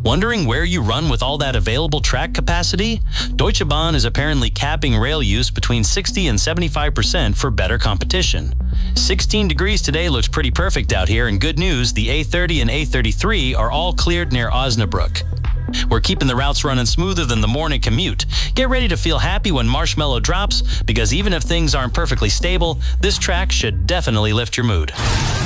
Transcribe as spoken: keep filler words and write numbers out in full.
Wondering where you run with all that available track capacity? Deutsche Bahn is apparently capping rail use between sixty and seventy-five percent for better competition. sixteen degrees today looks pretty perfect out here, and good news, the A thirty and A thirty-three are all cleared near Osnabrück. We're keeping the routes running smoother than the morning commute. Get ready to feel happy when Marshmallow drops, because even if things aren't perfectly stable, this track should definitely lift your mood.